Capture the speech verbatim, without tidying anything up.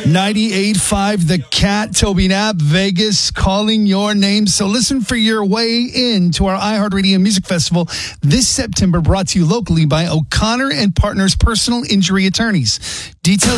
ninety-eight point five The Cat, Toby Knapp, Vegas, calling your name. So listen for your way in to our iHeartRadio Music Festival this September, brought to you locally by O'Connor and Partners Personal Injury Attorneys. Details